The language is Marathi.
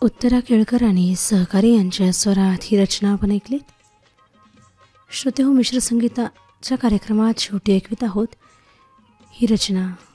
उत्तरा केळकर आणि सहकारी यांच्या स्वरात ही रचना आपण ऐकलीत. श्रोते हो, मिश्र संगीताच्या कार्यक्रमात शेवटी ऐकवीत आहोत ही रचना